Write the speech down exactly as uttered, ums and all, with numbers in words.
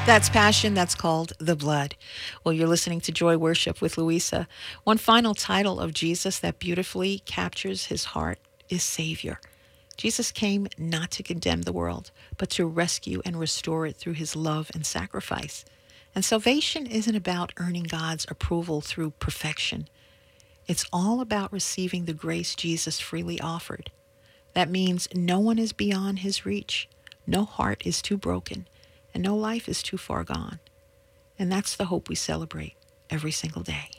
That's passion. That's called the blood. Well, you're listening to Joy Worship with Louisa. One final title of Jesus that beautifully captures his heart is Savior. Jesus came not to condemn the world, but to rescue and restore it through his love and sacrifice. And salvation isn't about earning God's approval through perfection. It's all about receiving the grace Jesus freely offered. That means no one is beyond his reach, no heart is too broken, and no life is too far gone. And that's the hope we celebrate every single day.